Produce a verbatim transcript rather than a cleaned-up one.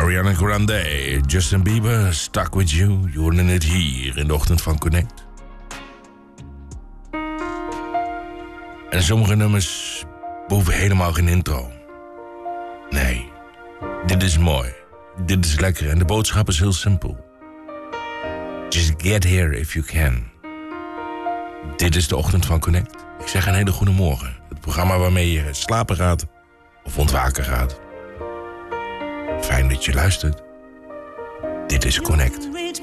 Ariana Grande, Justin Bieber, Stuck With You. Je hoorde het hier in de ochtend van Connect. En sommige nummers behoeven helemaal geen intro. Nee, dit is mooi. Dit is lekker en de boodschap is heel simpel. Just get here if you can. Dit is de ochtend van Connect. Ik zeg een hele goede morgen. Het programma waarmee je slapen gaat of ontwaken gaat. Fijn dat je luistert. Dit is Connect.